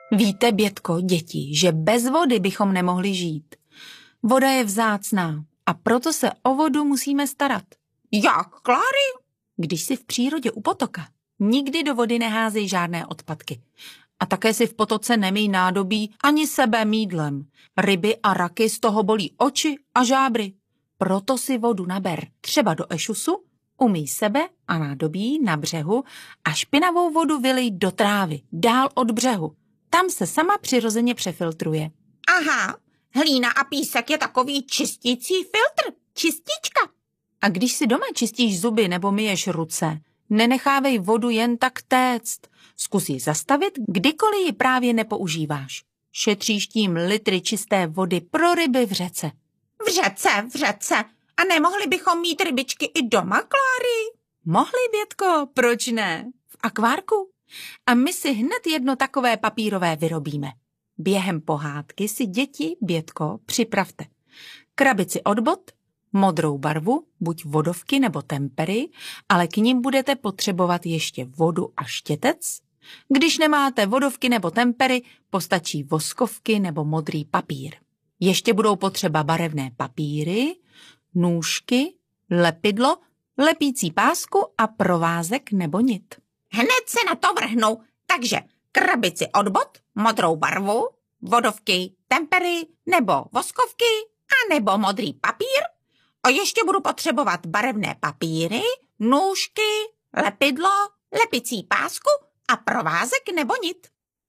Víte, Bětko, děti, že bez vody bychom nemohli žít. Voda je vzácná a proto se o vodu musíme starat. Jak, Kláry? Když si v přírodě u potoka, nikdy do vody neházej žádné odpadky. A také si v potoce nemij nádobí ani sebe mýdlem. Ryby a raky z toho bolí oči a žábry. Proto si vodu naber třeba do ešusu, umyj sebe a nádobí na břehu a špinavou vodu vylej do trávy, dál od břehu. Tam se sama přirozeně přefiltruje. Aha, hlína a písek je takový čistící filtr, čistička. A když si doma čistíš zuby nebo myješ ruce, nenechávej vodu jen tak téct. Zkus ji zastavit, kdykoliv ji právě nepoužíváš. Šetříš tím litry čisté vody pro ryby v řece. V řece. A nemohli bychom mít rybičky i doma, Kláry? Mohli, Bětko, proč ne? V akvárku. A my si hned jedno takové papírové vyrobíme. Během pohádky si děti, Bětko, připravte krabici od bot, modrou barvu, buď vodovky nebo tempery, ale k nim budete potřebovat ještě vodu a štětec. Když nemáte vodovky nebo tempery, postačí voskovky nebo modrý papír. Ještě budou potřeba barevné papíry, nůžky, lepidlo, lepící pásku a provázek nebo nit. Hned se na to vrhnu, takže krabici od bot, modrou barvu, vodovky, tempery nebo voskovky a nebo modrý papír. A ještě budu potřebovat barevné papíry, nůžky, lepidlo, lepicí pásku a provázek nebo nit.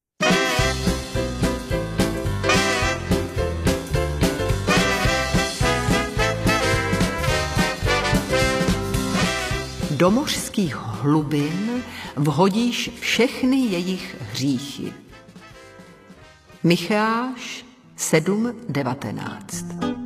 Do mořských hlubin vhodíš všechny jejich hříchy. Micháš 7:19.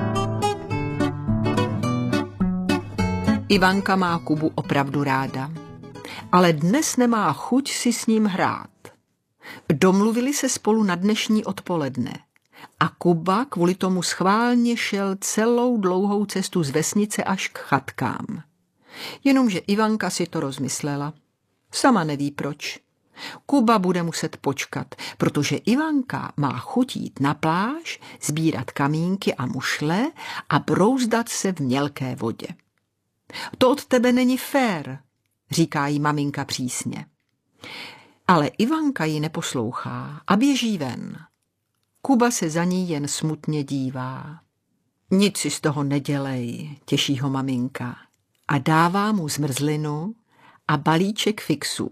Ivanka má Kubu opravdu ráda, ale dnes nemá chuť si s ním hrát. Domluvili se spolu na dnešní odpoledne a Kuba kvůli tomu schválně šel celou dlouhou cestu z vesnice až k chatkám. Jenomže Ivanka si to rozmyslela. Sama neví proč. Kuba bude muset počkat, protože Ivanka má chuť jít na pláž, sbírat kamínky a mušle a brouzdat se v mělké vodě. To od tebe není fér, říká jí maminka přísně. Ale Ivanka ji neposlouchá a běží ven. Kuba se za ní jen smutně dívá. Nic si z toho nedělej, těší ho maminka a dává mu zmrzlinu a balíček fixů.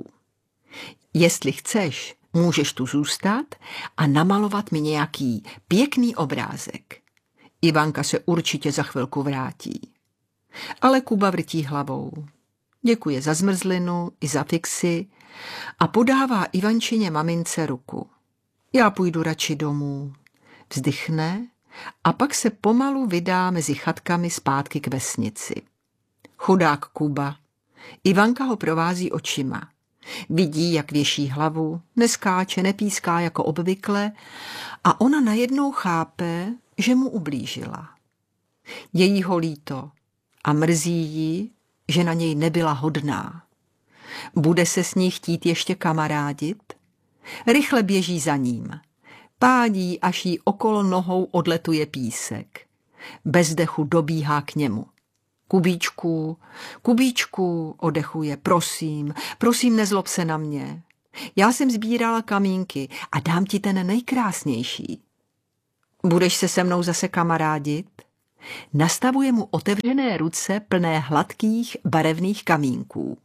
Jestli chceš, můžeš tu zůstat a namalovat mi nějaký pěkný obrázek. Ivanka se určitě za chvilku vrátí. Ale Kuba vrtí hlavou. Děkuje za zmrzlinu i za fixy a podává Ivančině mamince ruku. Já půjdu radši domů. Vzdychne a pak se pomalu vydá mezi chatkami zpátky k vesnici. Chudák Kuba. Ivanka ho provází očima. Vidí, jak věší hlavu, neskáče, nepíská jako obvykle a ona najednou chápe, že mu ublížila. Je jí ho líto a mrzí jí, že na něj nebyla hodná. Bude se s ní chtít ještě kamarádit? Rychle běží za ním. Pádí, až jí okolo nohou odletuje písek. Bez dechu dobíhá k němu. Kubíčku, Kubíčku, odechuje, prosím, nezlob se na mě. Já jsem sbírala kamínky a dám ti ten nejkrásnější. Budeš se se mnou zase kamarádit? Nastavuje mu otevřené ruce plné hladkých barevných kamínků.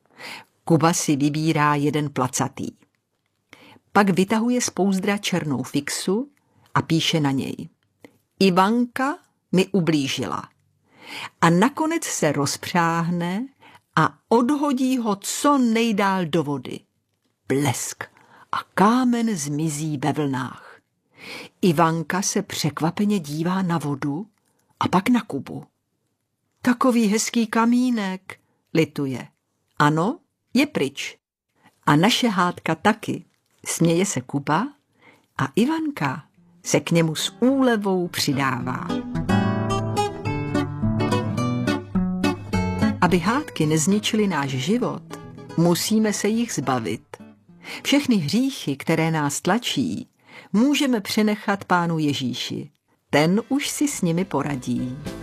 Kuba si vybírá jeden placatý. Pak vytahuje z pouzdra černou fixu a píše na něj. Ivanka mi ublížila. A nakonec se rozpřáhne a odhodí ho co nejdál do vody. Blesk a kámen zmizí ve vlnách. Ivanka se překvapeně dívá na vodu a pak na Kubu. Takový hezký kamínek, lituje. Ano, je pryč. A naše hádka taky, směje se Kuba a Ivanka se k němu s úlevou přidává. Aby hádky nezničily náš život, musíme se jich zbavit. Všechny hříchy, které nás tlačí, můžeme přenechat Pánu Ježíši. Ten už si s nimi poradí.